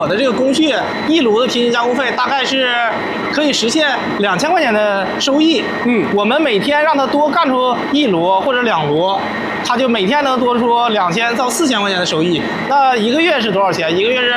我的这个工序1炉的平均加工费大概是可以实现2000块钱的收益。我们每天让它多干出1炉或者2炉，它就每天能多出2000到4000块钱的收益。那1个月是多少钱？1个月是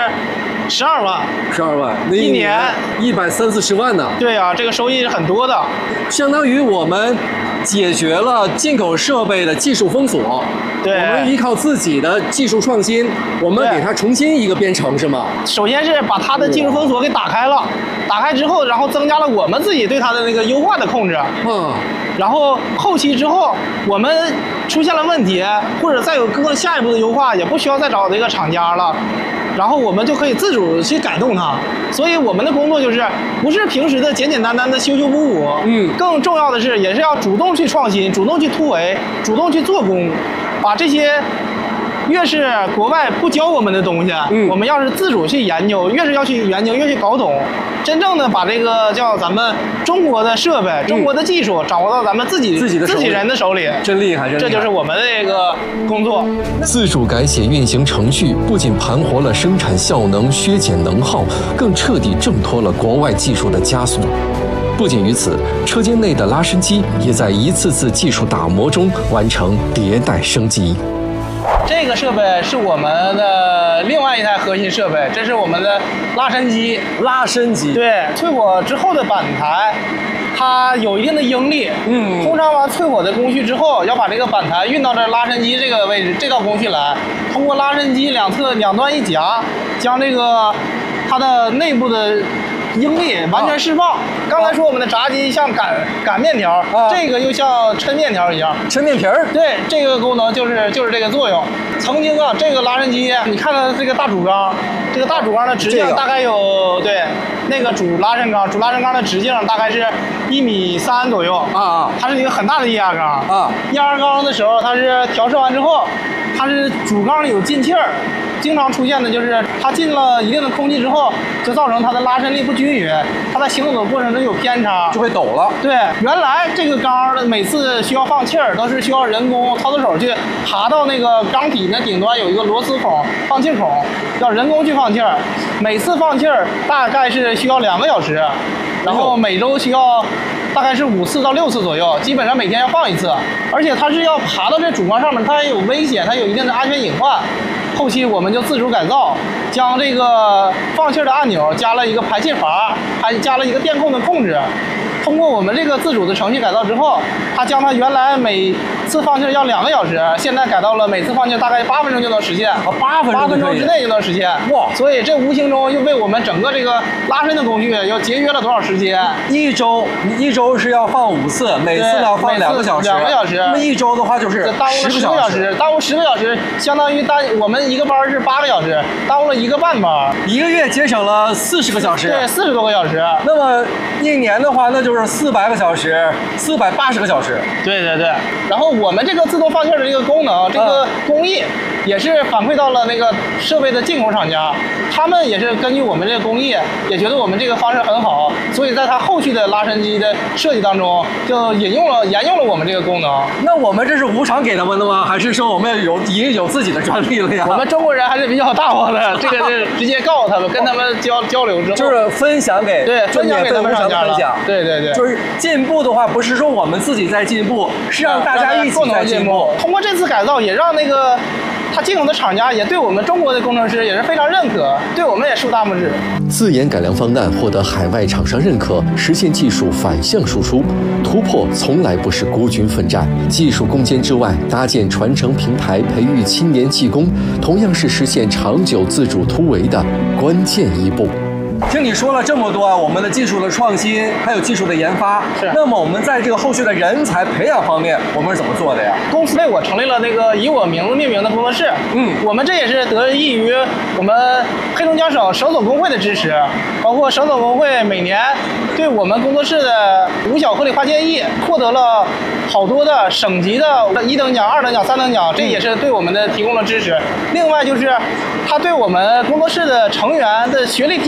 12万。 12万，那一年 130-140万呢？ 对啊，这个收益是很多的， 相当于我们解决了进口设备的技术封锁。 对， 我们依靠自己的技术创新，我们给它重新一个编程，是吗？ 首先是把它的技术封锁给打开了，打开之后，然后增加了我们自己对它的那个优化的控制。然后后期之后，我们出现了问题，或者再有更下一步的优化，也不需要再找这个厂家了。然后我们就可以自主去改动它，所以我们的工作就是不是平时的简简单单的修修补补，更重要的是也是要主动去创新，主动去突围，主动去做工，把这些越是国外不教我们的东西，我们要是自主去研究，越是要去研究，越去搞懂，真正的把这个叫咱们中国的设备、中国的技术掌握到咱们自己人的手里， 真厉害，真厉害！ 这就是我们的这个工作。 自主改写运行程序，不仅盘活了生产效能，削减能耗，更彻底挣脱了国外技术的枷锁。不仅于此，车间内的拉伸机也在一次次技术打磨中完成迭代升级。 这个设备是我们的另外一台核心设备，这是我们的拉伸机。 拉伸机， 对，淬火之后的板台，它有一定的应力。通常完淬火的工序之后，要把这个板台运到这拉伸机这个位置，这道工序来，通过拉伸机两端一夹，将这个它的内部的应力完全释放。刚才说我们的炸机像擀面条，这个又像抻面条一样， 抻面皮儿。 对，这个功能就是这个作用。曾经啊，这个拉伸机，你看它这个大主缸，这个大主缸的直径大概有那个主拉伸缸的直径大概是1.3米左右它是一个很大的液压缸液压缸的时候，它是调试完之后，它是主缸里有进气儿。经常出现的就是它进了一定的空气之后，就造成它的拉伸力不均匀，它在行走的过程中有偏差， 就会抖了。 对，原来这个缸每次需要放气儿，都是需要人工操作手去爬到那个缸体的顶端有一个螺丝孔放气孔，要人工去放气儿，每次放气儿大概是需要2个小时，然后每周需要大概是5次到6次左右，基本上每天要放1次，而且它是要爬到这主缸上面，它也有危险，它有一定的安全隐患。后期我们就自主改造，将这个放气的按钮加了一个排气阀，还加了一个电控的控制。通过我们这个自主的程序改造之后，它将它原来每次放气要2个小时，现在改到了每次放气大概8分钟就能实现，8分钟之内就能实现。哇！所以这无形中又为我们整个这个拉伸的工序又节约了多少时间？ 一周是要放5次，每次要放2个小时。 2个小时。 那么1周的话就是耽误了10个小时，耽误10个小时，相当于我们一个班是8个小时，耽误了1个半班。 1个月节省了40个小时。 对，40多个小时。 那么1年的话，那就是400个小时，480个小时。 对。然后我们这个自动放气的这个功能，这个工艺也是反馈到了那个设备的进口厂家，他们也是根据我们这个工艺，也觉得我们这个方式很好，所以在它后续的拉伸机的设计当中，就沿用了我们这个功能。 那我们这是无偿给他们的吗？还是说我们已经有自己的专利了呀？ 我们中国人还是比较大方的，这个是直接告诉他们，跟他们交流之后， 就是分享给分享给他们厂家了。对， 就是进步的话，不是说我们自己在进步，是让大家一起在进步。 通过这次改造，也让那个他进口的厂家也对我们中国的工程师也是非常认可，对我们也竖大拇指。 自研改良方案获得海外厂商认可，实现技术反向输出，突破从来不是孤军奋战。技术攻坚之外，搭建传承平台，培育青年技工，同样是实现长久自主突围的关键一步。 听你说了这么多，我们的技术的创新，还有技术的研发，那么我们在这个后续的人才培养方面，我们是怎么做的呀？ 公司为我成立了那个以我名字命名的工作室。我们这也是得益于我们黑龙江省省总工会的支持，包括省总工会每年对我们工作室的无小合理化建议，获得了好多的省级的1等奖、2等奖、3等奖，这也是对我们的提供了支持。另外就是他对我们工作室的成员的学历提升，他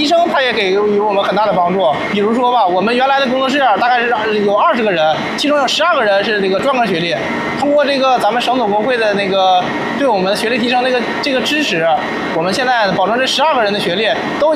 也给予我们很大的帮助。比如说吧，我们原来的工作室大概是有20个人，其中有12个人是这个专科学历。通过这个咱们省总工会的那个对我们学历提升这个支持，我们现在保证这12个人的学历都